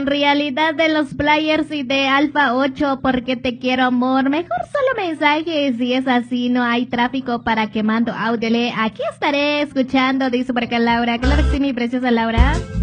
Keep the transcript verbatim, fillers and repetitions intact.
Realidad de los players y de Alfa ocho, porque te quiero amor. Mejor solo mensajes, si es así no hay tráfico para que mando audio. Aquí estaré escuchando, dice por acá Laura. Claro que sí, mi preciosa Laura.